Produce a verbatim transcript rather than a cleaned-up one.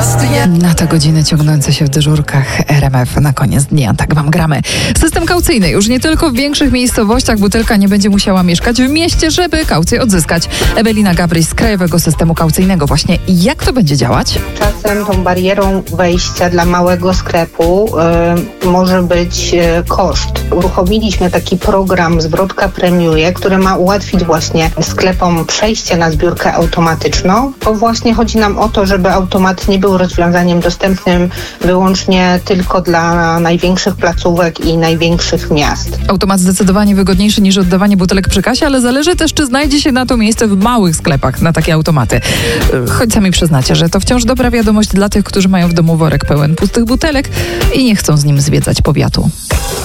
Na te godziny ciągnące się w dyżurkach R M F na koniec dnia, tak wam gramy. System kaucyjny. Już nie tylko w większych miejscowościach butelka nie będzie musiała mieszkać w mieście, żeby kaucję odzyskać. Ewelina Gabryś z Krajowego Systemu Kaucyjnego. Właśnie jak to będzie działać? Czasem tą barierą wejścia dla małego sklepu y, może być y, koszt. Uruchomiliśmy taki program Zwrotka Premiuje, który ma ułatwić właśnie sklepom przejście na zbiórkę automatyczną, bo właśnie chodzi nam o to, żeby automat nie był rozwiązaniem dostępnym wyłącznie tylko dla największych placówek i największych miast. Automat zdecydowanie wygodniejszy niż oddawanie butelek przy kasie, ale zależy też, czy znajdzie się na to miejsce w małych sklepach na takie automaty. Choć sami przyznacie, że to wciąż dobra wiadomość dla tych, którzy mają w domu worek pełen pustych butelek i nie chcą z nim zwiedzać powiatu.